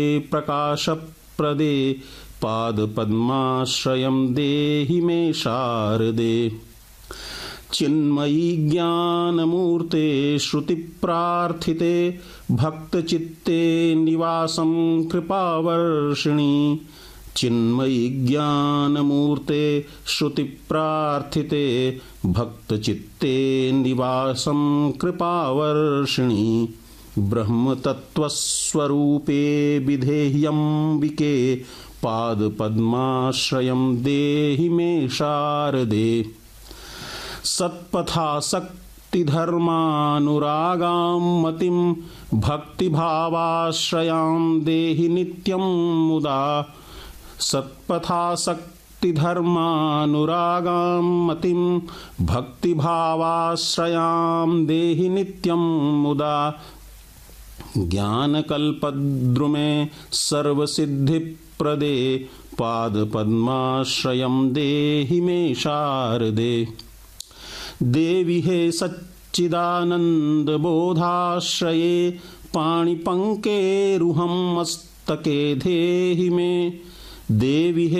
प्रकाशप्रदे पादपद्माश्रयं देहि मे शारदे। चिन्मयी ज्ञानमूर्ते श्रुतिप्रार्थिते भक्तचित्ते निवासं कृपावर्षिणि। चिन्मयी ज्ञानमूर्ते श्रुतिप्रार्थिते भक्तचित्ते निवासं कृपावर्षिणि। ब्रह्मतत्त्वस्वरूपे विधेह्यम्बिके पादपद्माश्रयं देहि मे शारदे। सत्पथासक्तिधर्मानुरागां मतिं भक्तिभावाश्रयां देहि नित्यं मुदा। सत्पथासक्तिधर्मानुरागां मतिं भक्तिभावाश्रयां देहि नित्यं मुदा। ज्ञानकल्पद्रुमे सर्वसिद्धिप्रदे पादपद्माश्रयं देहि मे शारदे। देवि हे सच्चिदानन्दबोधाश्रये पाणिपङ्केरुहं मस्तके धेहि मे। देवि हे